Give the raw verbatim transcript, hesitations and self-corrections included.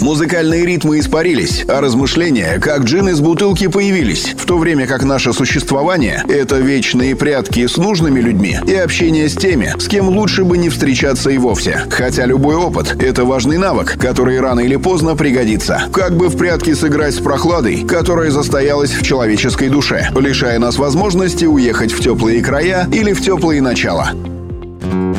Музыкальные ритмы испарились, а размышления, как джин из бутылки, появились, в то время как наше существование — это вечные прятки с нужными людьми и общение с теми, с кем лучше бы не встречаться и вовсе. Хотя любой опыт — это важный навык, который рано или поздно пригодится. Как бы в прятки сыграть с прохладой, которая застоялась в человеческой душе, лишая нас возможности уехать в теплые края или в теплые начала.